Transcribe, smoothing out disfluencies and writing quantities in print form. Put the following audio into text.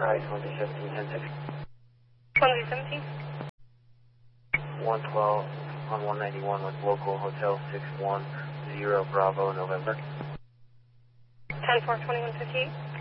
Alright, 2017, 10-6. 2017? 112 on 191 with local hotel 610 Bravo, November. 10-4, 2158.